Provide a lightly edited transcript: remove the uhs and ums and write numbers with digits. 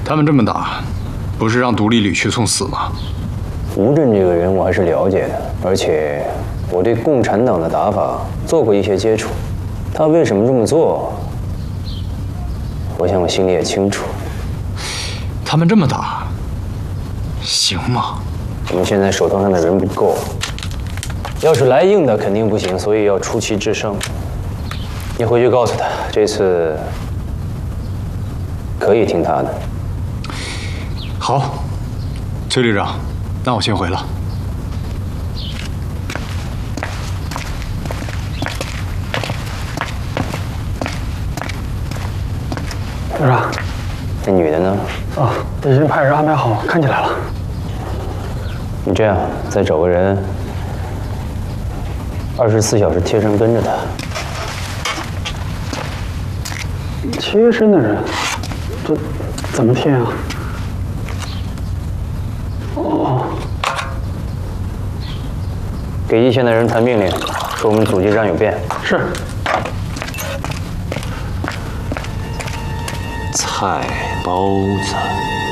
他们这么打，不是让独立旅去送死吗？ 吴震这个人我还是了解的，而且我对共产党的打法做过一些接触。他为什么这么做，我想我心里也清楚。 他们这么打，行吗？ 我们现在手头上的人不够，要是来硬的肯定不行，所以要出奇制胜。你回去告诉他，这次可以听他的。 好，崔旅长，那我先回了。 队长， 那女的呢？ 啊，已经派人安排好，看起来了。 你这样，再找个人，24小时贴身跟着他。 贴身的人，这怎么贴啊？哦， 给一线的人传命令，说我们阻击战有变。 是。 菜包子。